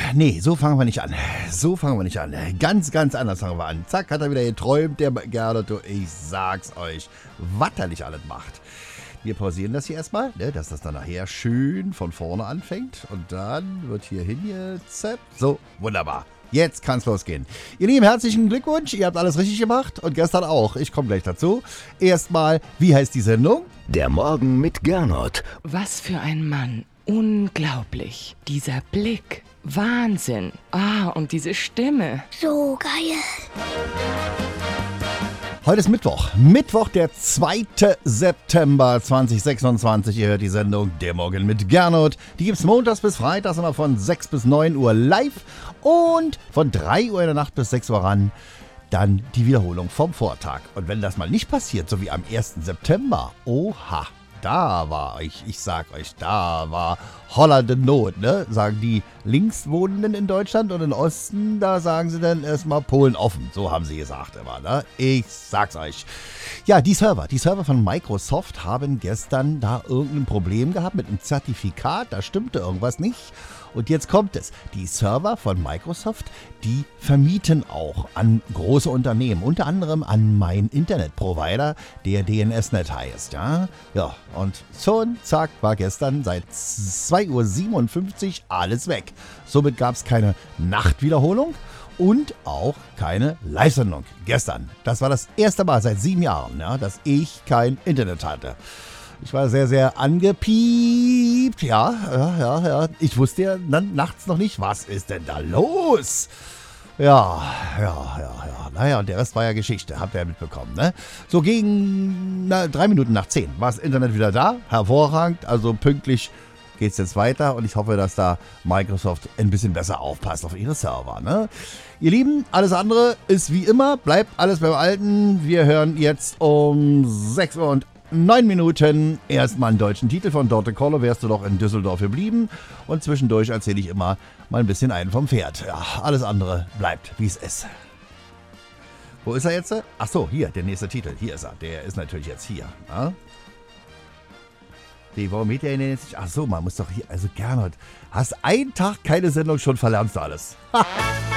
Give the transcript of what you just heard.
Nee, so fangen wir nicht an. So fangen wir nicht an. Ganz, ganz anders fangen wir an. Zack, hat er wieder geträumt, der Gernot. Ich sag's euch, was er nicht alles macht. Wir pausieren das hier erstmal, ne, dass das dann nachher schön von vorne anfängt. Und dann wird hier hingezappt. So, wunderbar. Jetzt kann's losgehen. Ihr Lieben, herzlichen Glückwunsch. Ihr habt alles richtig gemacht und gestern auch. Ich komme gleich dazu. Erstmal, wie heißt die Sendung? Der Morgen mit Gernot. Was für ein Mann. Unglaublich. Dieser Blick. Wahnsinn. Und diese Stimme. So geil. Heute ist Mittwoch. Mittwoch, der 2. September 2026. Ihr hört die Sendung Der Morgen mit Gernot. Die gibt's montags bis freitags immer von 6 bis 9 Uhr live und von 3 Uhr in der Nacht bis 6 Uhr ran. Dann die Wiederholung vom Vortag. Und wenn das mal nicht passiert, so wie am 1. September, oha, da war ich sag euch, da war Holland in Not, ne? Sagen die Linkswohnenden in Deutschland und im Osten, da sagen sie dann erstmal Polen offen. So haben sie gesagt immer, ne? Ich sag's euch. Ja, die Server von Microsoft haben gestern da irgendein Problem gehabt mit einem Zertifikat, da stimmte irgendwas nicht. Und jetzt kommt es. Die Server von Microsoft, die vermieten auch an große Unternehmen, unter anderem an meinen Internetprovider, der DNSNet heißt. Ja, und schon, zack, war gestern seit 2:57 Uhr alles weg. Somit gab es keine Nachtwiederholung und auch keine Live-Sendung gestern. Das war das erste Mal seit 7 Jahren, ja, dass ich kein Internet hatte. Ich war sehr, sehr angepiept. Ja. Ich wusste ja dann nachts noch nicht, was ist denn da los? Ja. Naja, und der Rest war ja Geschichte, habt ihr ja mitbekommen, ne? So gegen 3 Minuten nach 10 war das Internet wieder da. Hervorragend, also pünktlich geht's jetzt weiter und ich hoffe, dass da Microsoft ein bisschen besser aufpasst auf ihre Server, ne? Ihr Lieben, alles andere ist wie immer, bleibt alles beim Alten. Wir hören jetzt um 6 Uhr und 9 Minuten erstmal einen deutschen Titel von Dorte Kollo, wärst du doch in Düsseldorf geblieben. Und zwischendurch erzähle ich immer mal ein bisschen einen vom Pferd. Ja, alles andere bleibt, wie es ist. Wo ist er jetzt? Ach so, hier, der nächste Titel. Hier ist er. Der ist natürlich jetzt hier. Ja? Warum hält er denn jetzt nicht? Ach so, man muss doch hier, also Gernot, hast einen Tag keine Sendung, schon verlernst du alles.